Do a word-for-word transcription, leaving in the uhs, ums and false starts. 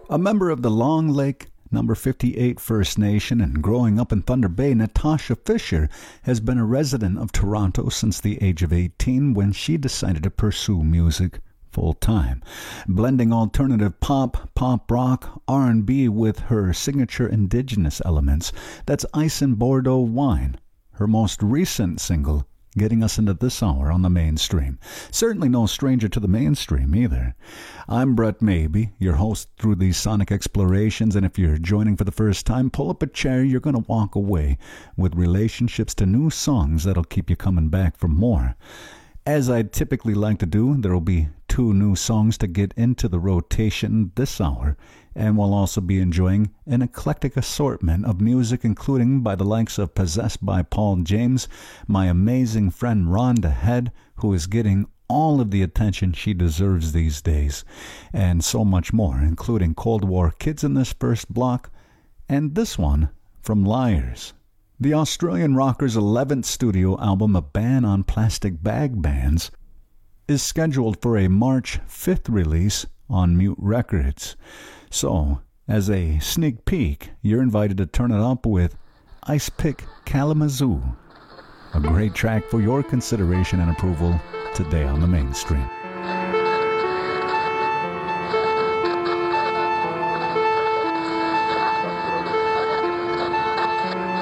A member of the Long Lake Number fifty-eight First Nation and growing up in Thunder Bay, Natasha Fisher has been a resident of Toronto since the age of eighteen when she decided to pursue music full-time, blending alternative pop, pop rock, R and B with her signature indigenous elements. That's Ice and Bordeaux Wine, her most recent single, getting us into this hour on the mainstream. Certainly no stranger to the mainstream either. I'm Brett Maybe, your host through these sonic explorations, and if you're joining for the first time, pull up a chair. You're going to walk away with relationships to new songs that'll keep you coming back for more. As I typically like to do, there will be two new songs to get into the rotation this hour, and we'll also be enjoying an eclectic assortment of music, including by the likes of Possessed by Paul James, my amazing friend Rhonda Head, who is getting all of the attention she deserves these days, and so much more, including Cold War Kids in this first block, and this one from Liars. The Australian rocker's eleventh studio album, A Ban on Plastic Bag Bands, is scheduled for a March fifth release on Mute Records. So, as a sneak peek, you're invited to turn it up with Ice Pick Kalamazoo, a great track for your consideration and approval today on the mainstream.